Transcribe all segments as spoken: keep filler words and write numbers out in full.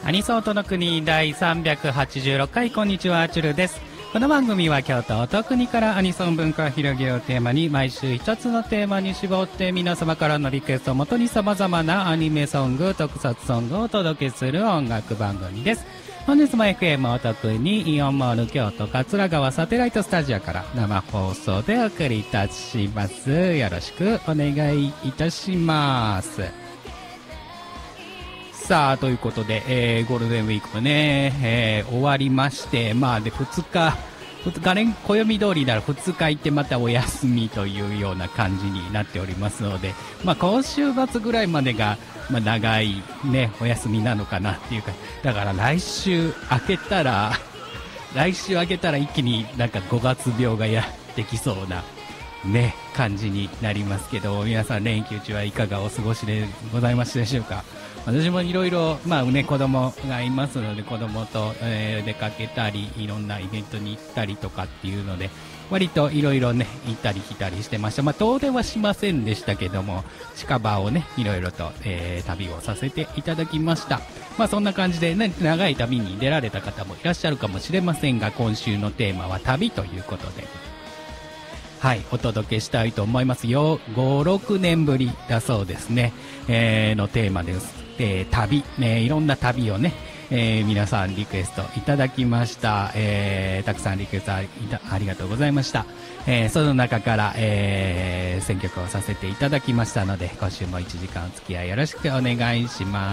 アニソートの国第さんびゃくはちじゅうろっかい、こんにちは、チュルです。この番組は京都と国からアニソン文化を広げようをテーマに、毎週一つのテーマに絞って皆様からのリクエストをもとに様々なアニメソング、特撮ソングをお届けする音楽番組です。本日も エフエム お得にイオンモール京都桂川サテライトスタジオから生放送でお送りいたします。よろしくお願いいたします。さあ、ということで、えー、ゴールデンウィークもね、えー、終わりまして、まあでふつか、ふつか連暦通りならふつか行ってまたお休みというような感じになっておりますので、まあ今週末ぐらいまでが、まあ長いね、お休みなのかなっていうか、だから来週明けたら、来週明けたら一気になんかごがつ病がやってきそうな、ね、感じになりますけど、皆さん連休中はいかがお過ごしでございましたでしょうか。私もいろいろ、まあね、子供がいますので、子供と、えー、出かけたり、いろんなイベントに行ったりとかっていうので、割といろいろね、行ったり来たりしてました。まあ遠出はしませんでしたけども、近場をね、いろいろと、えー、旅をさせていただきました。まあそんな感じでね、長い旅に出られた方もいらっしゃるかもしれませんが、今週のテーマは旅ということで、はい、お届けしたいと思いますよ。ご、ろくねんぶりだそうですね、えー、のテーマです。えー、旅、ね、いろんな旅をね、えー、皆さんリクエストいただきました。えー、たくさんリクエスト あ, ありがとうございました。えー、その中から、えー、選曲をさせていただきましたので、今週もいちじかんお付き合いよろしくお願いします。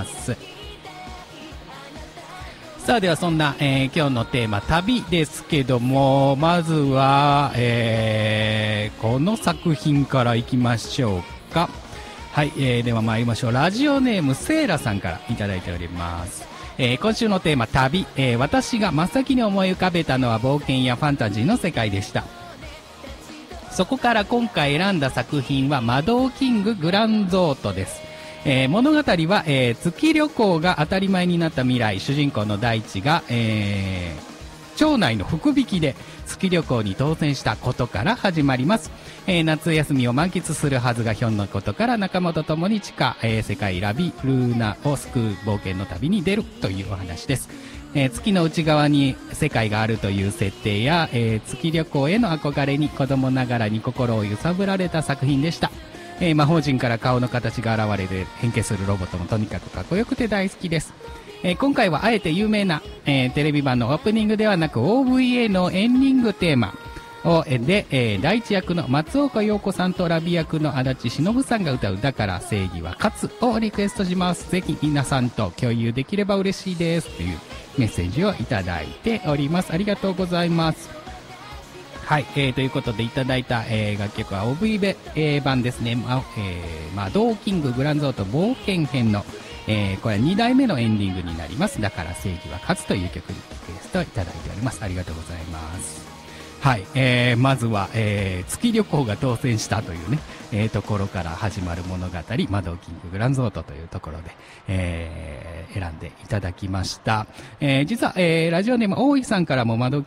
さあ、ではそんな、えー、今日のテーマ旅ですけども、まずは、えー、この作品からいきましょうか。はい、えー、では参りましょう。ラジオネームセイラさんからいただいております。えー、今週のテーマ旅、えー、私が真っ先に思い浮かべたのは冒険やファンタジーの世界でした。そこから今回選んだ作品は魔導キンググランゾートです。えー、物語は、えー、月旅行が当たり前になった未来、主人公の大地が、えー、町内の福引きで月旅行に当選したことから始まります。えー、夏休みを満喫するはずがひょんなことから仲間と共に地下、えー、世界ラビルーナを救う冒険の旅に出るというお話です。えー、月の内側に世界があるという設定や、えー、月旅行への憧れに子供ながらに心を揺さぶられた作品でした。えー、魔法陣から顔の形が現れる変形するロボットもとにかくかっこよくて大好きです。えー、今回はあえて有名な、えー、テレビ版のオープニングではなく オーブイエー のエンディングテーマをで、えー、第一役の松岡洋子さんとラビ役の足立忍さんが歌うだから正義は勝つをリクエストします。ぜひ皆さんと共有できれば嬉しいですというメッセージをいただいております。ありがとうございます。はい、えー、ということでいただいた、えー、楽曲は オーブイエー 版ですね。ま、えー、魔導キンググランゾート冒険編の、えー、これはにだいめのエンディングになります。だから正義は勝つという曲にリクエストいただいております。ありがとうございます。はい、えー、まずは、えー、月旅行が当選したというね、えー、ところから始まる物語、魔導キンググランゾートというところで、えー、選んでいただきました。えー、実は、えー、ラジオネーム大井さんからも魔導